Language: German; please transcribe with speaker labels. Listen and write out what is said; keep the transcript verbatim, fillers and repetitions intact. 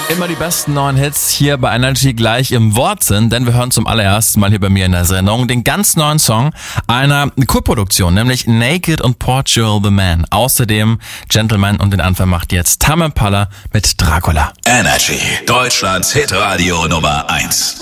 Speaker 1: Immer die besten neuen Hits hier bei Energy gleich im Wortsinn, denn wir hören zum allerersten Mal hier bei mir in der Sendung den ganz neuen Song einer Co-Produktion, nämlich Naked und Portugal the Man. Außerdem Gentleman und den Anfang macht jetzt Tame Impala mit Dracula.
Speaker 2: Energy, Deutschlands Hitradio Nummer eins.